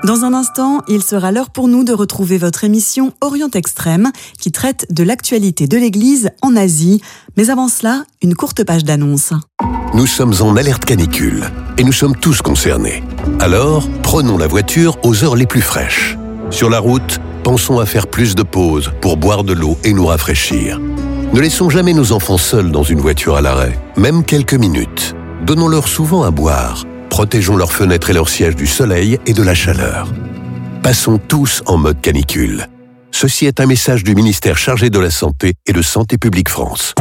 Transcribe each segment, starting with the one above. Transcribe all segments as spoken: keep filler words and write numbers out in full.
Dans un instant, il sera l'heure pour nous de retrouver votre émission Orient Extrême qui traite de l'actualité de l'Église en Asie. Mais avant cela, une courte page d'annonce. Nous sommes en alerte canicule et nous sommes tous concernés. Alors, prenons la voiture aux heures les plus fraîches. Sur la route, pensons à faire plus de pauses pour boire de l'eau et nous rafraîchir. Ne laissons jamais nos enfants seuls dans une voiture à l'arrêt, même quelques minutes. Donnons-leur souvent à boire. Protégeons leurs fenêtres et leurs sièges du soleil et de la chaleur. Passons tous en mode canicule. Ceci est un message du ministère chargé de la Santé et de Santé publique France.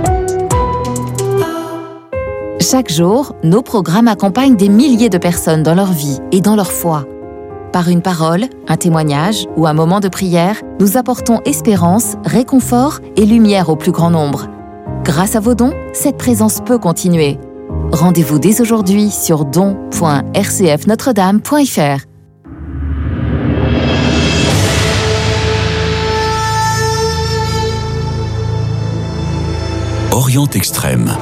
Chaque jour, nos programmes accompagnent des milliers de personnes dans leur vie et dans leur foi. Par une parole, un témoignage ou un moment de prière, nous apportons espérance, réconfort et lumière au plus grand nombre. Grâce à vos dons, cette présence peut continuer. Rendez-vous dès aujourd'hui sur don point r c f notre dame point f r. Orient Extrême.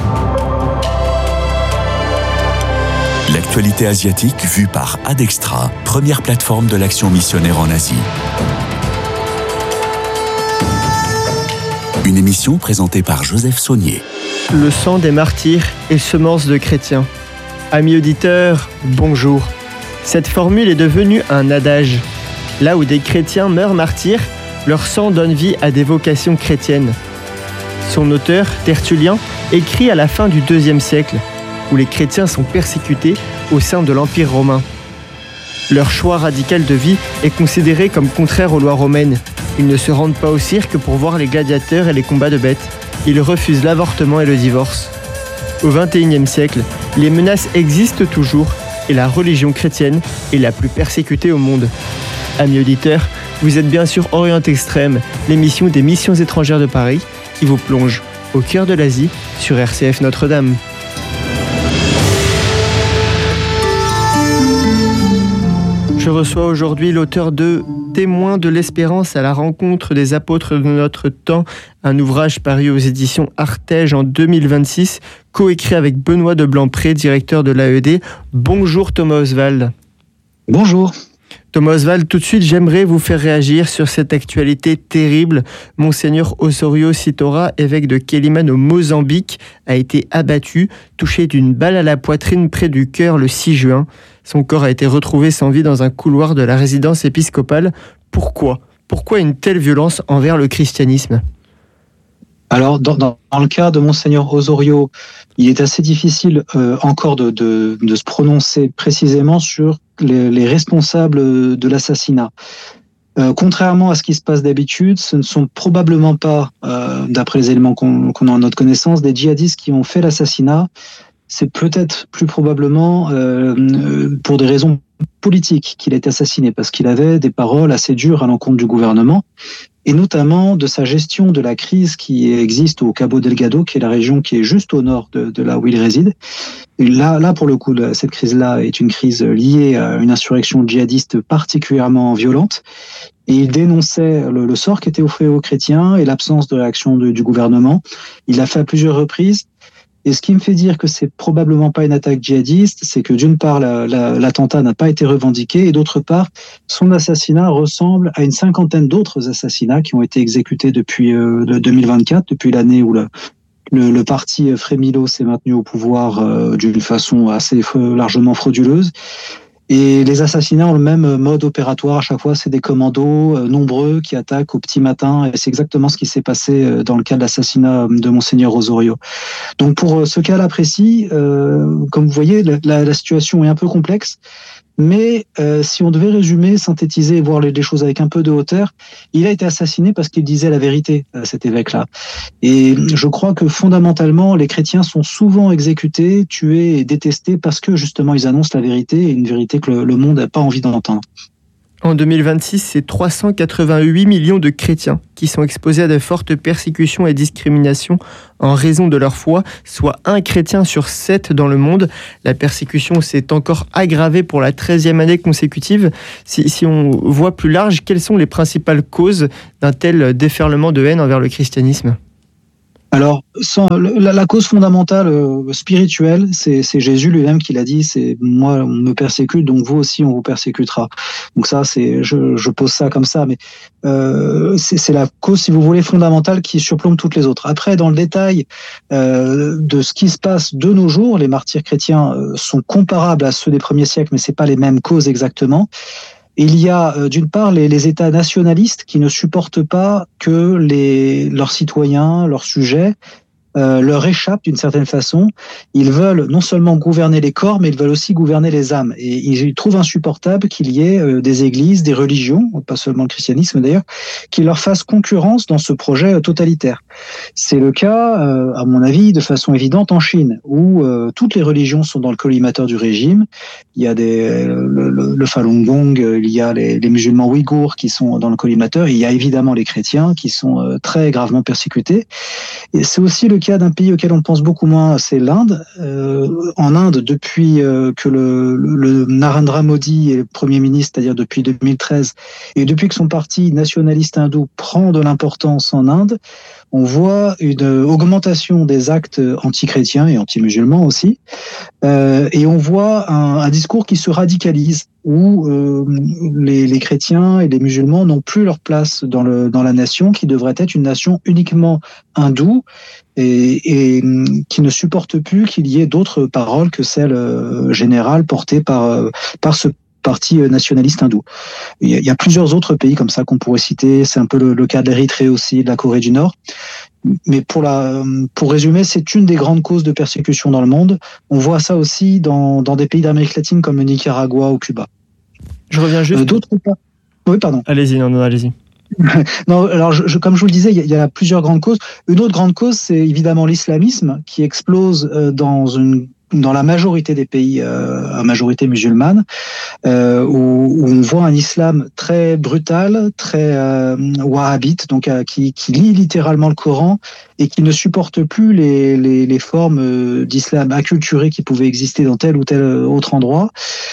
L'actualité asiatique vue par Adextra, première plateforme de l'action missionnaire en Asie. Une émission présentée par Joseph Saunier. Le sang des martyrs est semence de chrétiens. Amis auditeurs, bonjour. Cette formule est devenue un adage. Là où des chrétiens meurent martyrs, leur sang donne vie à des vocations chrétiennes. Son auteur, Tertullien, écrit à la fin du deuxième siècle, où les chrétiens sont persécutés au sein de l'Empire romain. Leur choix radical de vie est considéré comme contraire aux lois romaines. Ils ne se rendent pas au cirque pour voir les gladiateurs et les combats de bêtes. Ils refusent l'avortement et le divorce. Au vingt et unième siècle, les menaces existent toujours et la religion chrétienne est la plus persécutée au monde. Amis auditeurs, vous êtes bien sûr Orient Extrême, l'émission des missions étrangères de Paris, qui vous plonge au cœur de l'Asie sur R C F Notre-Dame. Je reçois aujourd'hui l'auteur de Témoins de l'espérance à la rencontre des apôtres de notre temps, un ouvrage paru aux éditions Artege en deux mille vingt-six, coécrit avec Benoît de Blanpré, directeur de l'A E D. Bonjour Thomas Oswald. Bonjour. Thomas Oswald, tout de suite, j'aimerais vous faire réagir sur cette actualité terrible. Monseigneur Osorio Sitora, évêque de Quelimane au Mozambique, a été abattu, touché d'une balle à la poitrine près du cœur le six juin. Son corps a été retrouvé sans vie dans un couloir de la résidence épiscopale. Pourquoi ? Pourquoi une telle violence envers le christianisme ? Alors, dans, dans, dans le cas de Monseigneur Osorio, il est assez difficile euh, encore de, de, de se prononcer précisément sur les, les responsables de l'assassinat. Euh, contrairement à ce qui se passe d'habitude, ce ne sont probablement pas, euh, d'après les éléments qu'on, qu'on a en notre connaissance, des djihadistes qui ont fait l'assassinat. C'est peut-être plus probablement euh, pour des raisons politiques qu'il a été assassiné, parce qu'il avait des paroles assez dures à l'encontre du gouvernement, et notamment de sa gestion de la crise qui existe au Cabo Delgado, qui est la région qui est juste au nord de, de là où il réside. Et là, là, pour le coup, cette crise-là est une crise liée à une insurrection djihadiste particulièrement violente, et il dénonçait le, le sort qui était offert aux chrétiens et l'absence de réaction de, du gouvernement. Il l'a fait à plusieurs reprises. Et ce qui me fait dire que c'est probablement pas une attaque djihadiste, c'est que d'une part, la, la, l'attentat n'a pas été revendiqué, et d'autre part, son assassinat ressemble à une cinquantaine d'autres assassinats qui ont été exécutés depuis euh, le deux mille vingt-quatre, depuis l'année où le, le, le parti Frémilo s'est maintenu au pouvoir euh, d'une façon assez largement frauduleuse. Et les assassinats ont le même mode opératoire à chaque fois, c'est des commandos euh, nombreux qui attaquent au petit matin, et c'est exactement ce qui s'est passé euh, dans le cas de l'assassinat de Monseigneur Osorio. Donc pour ce cas-là précis, euh, comme vous voyez, la, la situation est un peu complexe, mais euh, si on devait résumer, synthétiser et voir les, les choses avec un peu de hauteur, il a été assassiné parce qu'il disait la vérité, euh, cet évêque-là. Et je crois que fondamentalement, les chrétiens sont souvent exécutés, tués et détestés parce que justement ils annoncent la vérité, et une vérité que le, le monde n'a pas envie d'entendre. En deux mille vingt-six, c'est trois cent quatre-vingt-huit millions de chrétiens qui sont exposés à de fortes persécutions et discriminations en raison de leur foi, soit un chrétien sur sept dans le monde. La persécution s'est encore aggravée pour la treizième année consécutive. Si, si on voit plus large, quelles sont les principales causes d'un tel déferlement de haine envers le christianisme ? Alors, sans, la, la cause fondamentale euh, spirituelle, c'est, c'est Jésus lui-même qui l'a dit, c'est moi on me persécute, donc vous aussi on vous persécutera. Donc ça, c'est, je, je pose ça comme ça, mais euh, c'est, c'est la cause, si vous voulez, fondamentale qui surplombe toutes les autres. Après, dans le détail euh, de ce qui se passe de nos jours, les martyrs chrétiens euh, sont comparables à ceux des premiers siècles, mais c'est pas les mêmes causes exactement. Il y a euh, d'une part les, les États nationalistes qui ne supportent pas que les, leurs citoyens, leurs sujets, euh, leur échappent d'une certaine façon. Ils veulent non seulement gouverner les corps, mais ils veulent aussi gouverner les âmes. Et ils trouvent insupportable qu'il y ait euh, des églises, des religions, pas seulement le christianisme d'ailleurs, qui leur fassent concurrence dans ce projet totalitaire. C'est le cas, euh, à mon avis, de façon évidente en Chine, où euh, toutes les religions sont dans le collimateur du régime. Il y a des, le, le, le Falun Gong, il y a les, les musulmans ouïghours qui sont dans le collimateur, il y a évidemment les chrétiens qui sont euh, très gravement persécutés. Et c'est aussi le cas d'un pays auquel on pense beaucoup moins, c'est l'Inde. Euh, en Inde, depuis euh, que le, le Narendra Modi est le Premier ministre, c'est-à-dire depuis deux mille treize, et depuis que son parti nationaliste hindou prend de l'importance en Inde, on voit une augmentation des actes anti-chrétiens et anti-musulmans aussi, euh, et on voit un, un discours qui se radicalise, où euh, les, les chrétiens et les musulmans n'ont plus leur place dans, le, dans la nation, qui devrait être une nation uniquement hindoue, et, et qui ne supporte plus qu'il y ait d'autres paroles que celles euh, générales portées par, euh, par ce parti nationaliste hindou. Il y, a, il y a plusieurs autres pays comme ça qu'on pourrait citer, c'est un peu le, le cas de l'Érythrée aussi, de la Corée du Nord. Mais pour, la, pour résumer, c'est une des grandes causes de persécution dans le monde. On voit ça aussi dans, dans des pays d'Amérique latine comme le Nicaragua ou Cuba. Je reviens juste... Euh, d'autres pas. Oui, pardon. Allez-y, non, non, allez-y. Non, alors je, je, comme je vous le disais, il y, a, il y a plusieurs grandes causes. Une autre grande cause, c'est évidemment l'islamisme qui explose euh, dans une dans la majorité des pays euh, à majorité musulmane, euh, où, où on voit un islam très brutal, très euh, wahhabite, donc euh, qui, qui lit littéralement le Coran et qui ne supporte plus les, les, les formes d'islam acculturé qui pouvaient exister dans tel ou tel autre endroit.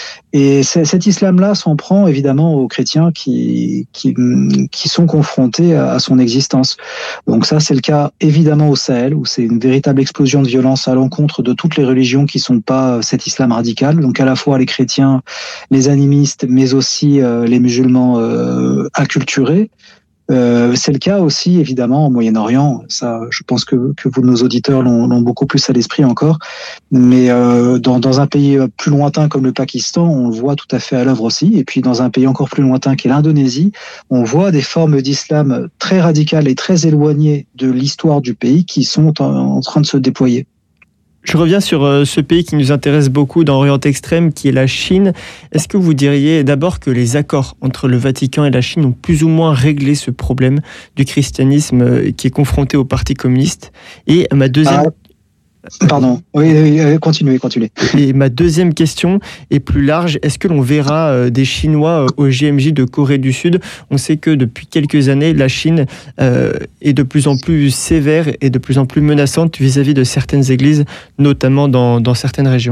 Et cet islam-là s'en prend évidemment aux chrétiens qui, qui, qui sont confrontés à son existence. Donc ça, c'est le cas évidemment au Sahel, où c'est une véritable explosion de violence à l'encontre de toutes les religions qui sont pas cet islam radical. Donc à la fois les chrétiens, les animistes, mais aussi euh, les musulmans euh, acculturés. Euh, c'est le cas aussi, évidemment, au Moyen-Orient. Ça, je pense que, que vous, nos auditeurs, l'ont, l'ont beaucoup plus à l'esprit encore. Mais euh, dans, dans un pays plus lointain comme le Pakistan, on le voit tout à fait à l'œuvre aussi. Et puis dans un pays encore plus lointain qu'est l'Indonésie, on voit des formes d'islam très radicales et très éloignées de l'histoire du pays qui sont en, en train de se déployer. Je reviens sur ce pays qui nous intéresse beaucoup dans Orient Extrême, qui est la Chine. Est-ce que vous diriez d'abord que les accords entre le Vatican et la Chine ont plus ou moins réglé ce problème du christianisme qui est confronté au Parti communiste ? Et ma deuxième... Ah. Pardon, oui, oui, continuez, continuez. Et ma deuxième question est plus large. Est-ce que l'on verra des Chinois au J M J de Corée du Sud ? On sait que depuis quelques années, la Chine euh, est de plus en plus sévère et de plus en plus menaçante vis-à-vis de certaines églises, notamment dans, dans certaines régions.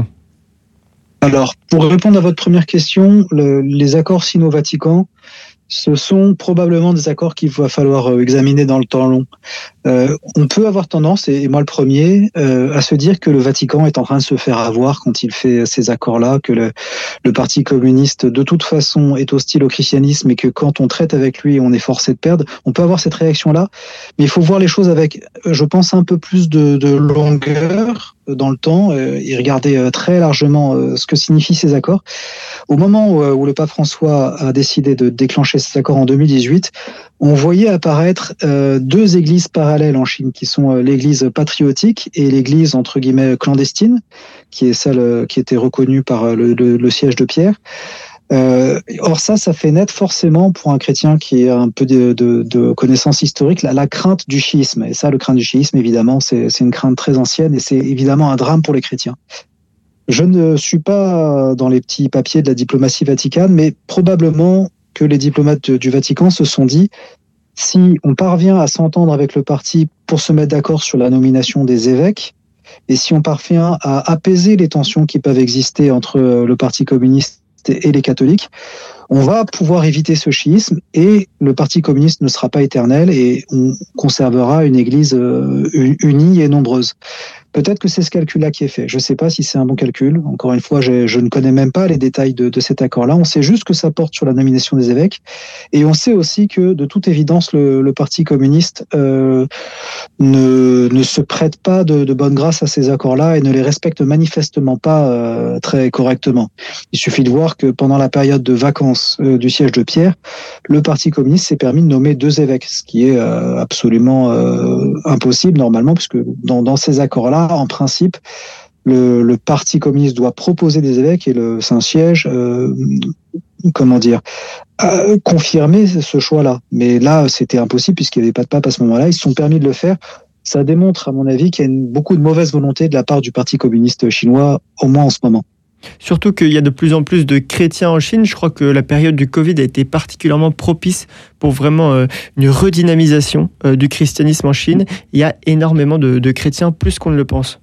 Alors, pour répondre à votre première question, le, les accords sino-vaticans, ce sont probablement des accords qu'il va falloir examiner dans le temps long. Euh, on peut avoir tendance, et moi le premier, euh, à se dire que le Vatican est en train de se faire avoir quand il fait ces accords-là, que le, le Parti communiste de toute façon est hostile au christianisme et que quand on traite avec lui, on est forcé de perdre. On peut avoir cette réaction-là, mais il faut voir les choses avec, je pense, un peu plus de, de longueur dans le temps euh, et regarder euh, très largement euh, ce que signifient ces accords. Au moment où, où le pape François a décidé de déclencher ces accords en deux mille dix-huit, on voyait apparaître euh, deux églises parallèles en Chine, qui sont euh, l'église patriotique et l'église entre guillemets clandestine, qui est celle euh, qui était reconnue par le, le, le siège de Pierre. Euh, or ça, ça fait naître forcément pour un chrétien qui a un peu de, de, de connaissance historique la, la crainte du chiisme. Et ça, le crainte du chiisme, évidemment, c'est, c'est une crainte très ancienne et c'est évidemment un drame pour les chrétiens. Je ne suis pas dans les petits papiers de la diplomatie vaticane, mais probablement que les diplomates du Vatican se sont dit, si on parvient à s'entendre avec le parti pour se mettre d'accord sur la nomination des évêques, et si on parvient à apaiser les tensions qui peuvent exister entre le Parti communiste et les catholiques, On va pouvoir éviter ce schisme et le Parti communiste ne sera pas éternel et on conservera une Église euh, unie et nombreuse. Peut-être que c'est ce calcul-là qui est fait. Je ne sais pas si c'est un bon calcul. Encore une fois, je, je ne connais même pas les détails de, de cet accord-là. On sait juste que ça porte sur la nomination des évêques. Et on sait aussi que, de toute évidence, le, le Parti communiste euh, ne, ne se prête pas de, de bonne grâce à ces accords-là et ne les respecte manifestement pas euh, très correctement. Il suffit de voir que pendant la période de vacances euh, du siège de Pierre, le Parti communiste s'est permis de nommer deux évêques, ce qui est euh, absolument euh, impossible normalement, puisque dans, dans ces accords-là, en principe, le, le Parti communiste doit proposer des évêques et le Saint-Siège, euh, comment dire, euh, confirmer ce choix-là. Mais là, c'était impossible puisqu'il n'y avait pas de pape à ce moment-là. Ils se sont permis de le faire. Ça démontre, à mon avis, qu'il y a une, beaucoup de mauvaise volonté de la part du Parti communiste chinois, au moins en ce moment. Surtout qu'il y a de plus en plus de chrétiens en Chine. Je crois que la période du Covid a été particulièrement propice pour vraiment euh, une redynamisation euh, du christianisme en Chine. Il y a énormément de, de chrétiens, plus qu'on ne le pense.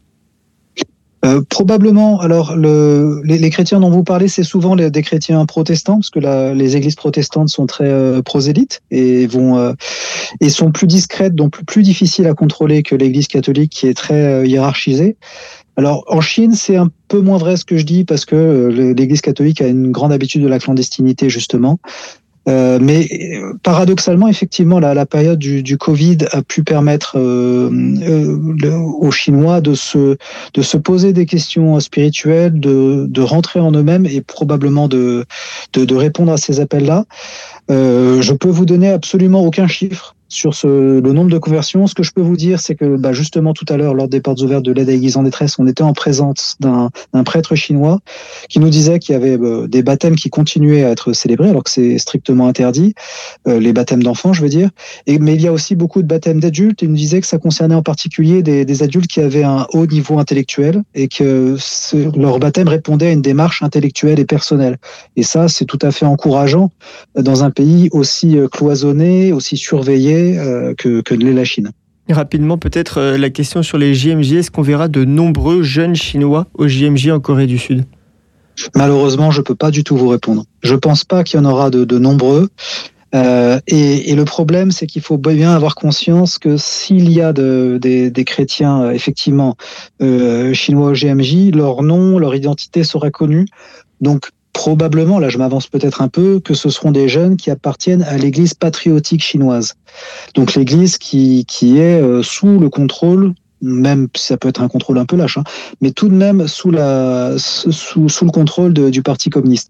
Euh, probablement. Alors, le, les, les chrétiens dont vous parlez, c'est souvent les, des chrétiens protestants, parce que la, les églises protestantes sont très euh, prosélytes et vont euh, et sont plus discrètes, donc plus, plus difficiles à contrôler que l'église catholique, qui est très euh, hiérarchisée. Alors, en Chine, c'est un peu moins vrai ce que je dis, parce que euh, l'église catholique a une grande habitude de la clandestinité, justement. Euh, mais paradoxalement, effectivement, la, la période du, du Covid a pu permettre euh, euh, le, aux Chinois de se de se poser des questions spirituelles, de de rentrer en eux-mêmes et probablement de de, de répondre à ces appels-là. Euh, je peux vous donner absolument aucun chiffre sur ce, le nombre de conversions. Ce que je peux vous dire, c'est que bah, justement tout à l'heure, lors des portes ouvertes de l'aide à l'Église en détresse, on était en présence d'un, d'un prêtre chinois qui nous disait qu'il y avait euh, des baptêmes qui continuaient à être célébrés, alors que c'est strictement interdit, euh, les baptêmes d'enfants, je veux dire. Et, mais il y a aussi beaucoup de baptêmes d'adultes. Il nous disait que ça concernait en particulier des, des adultes qui avaient un haut niveau intellectuel et que ce, leur baptême répondait à une démarche intellectuelle et personnelle. Et ça, c'est tout à fait encourageant dans un pays aussi cloisonné, aussi surveillé Que, que l'est la Chine. Rapidement, peut-être euh, la question sur les J M J. Est-ce qu'on verra de nombreux jeunes Chinois aux J M J en Corée du Sud ? Malheureusement, je ne peux pas du tout vous répondre. Je ne pense pas qu'il y en aura de, de nombreux. Euh, et, et le problème, c'est qu'il faut bien avoir conscience que s'il y a de, des, des chrétiens, effectivement, euh, chinois au J M J, leur nom, leur identité sera connue. Donc, probablement, là je m'avance peut-être un peu, que ce seront des jeunes qui appartiennent à l'église patriotique chinoise. Donc l'église qui, qui est euh, sous le contrôle, même ça peut être un contrôle un peu lâche, hein, mais tout de même sous, la, sous, sous le contrôle de, du Parti communiste.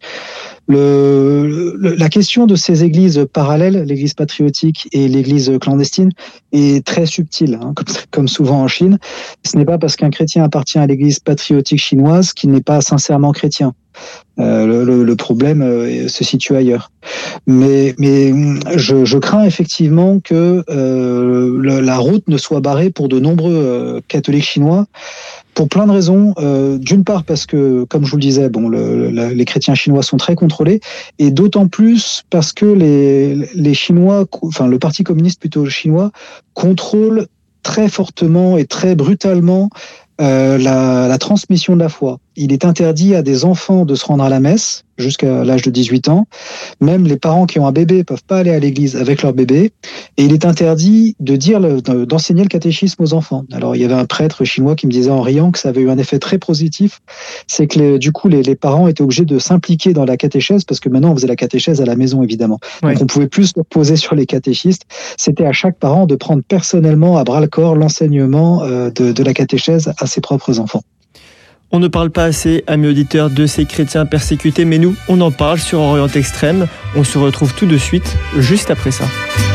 Le, le, la question de ces églises parallèles, l'église patriotique et l'église clandestine, est très subtile, hein, comme, comme souvent en Chine. Ce n'est pas parce qu'un chrétien appartient à l'église patriotique chinoise qu'il n'est pas sincèrement chrétien. Euh, le, le, le problème euh, se situe ailleurs. Mais, mais je, je crains effectivement que euh, le, la route ne soit barrée pour de nombreux euh, catholiques chinois, pour plein de raisons. Euh, d'une part parce que, comme je vous le disais, bon, le, le, les chrétiens chinois sont très contrôlés, et d'autant plus parce que les, les Chinois, enfin le Parti communiste plutôt chinois, contrôle très fortement et très brutalement Euh, la, la transmission de la foi. Il est interdit à des enfants de se rendre à la messe jusqu'à l'âge de dix-huit ans. Même les parents qui ont un bébé peuvent pas aller à l'église avec leur bébé. Et il est interdit de dire le, d'enseigner le catéchisme aux enfants. Alors il y avait un prêtre chinois qui me disait en riant que ça avait eu un effet très positif. C'est que les, du coup les, les parents étaient obligés de s'impliquer dans la catéchèse, parce que maintenant on faisait la catéchèse à la maison évidemment. Ouais. Donc on pouvait plus se reposer sur les catéchistes. C'était à chaque parent de prendre personnellement à bras le corps l'enseignement euh, de, de la catéchèse à ses propres enfants. On ne parle pas assez, amis auditeurs, de ces chrétiens persécutés, mais nous, on en parle sur Orient Extrême. On se retrouve tout de suite, juste après ça.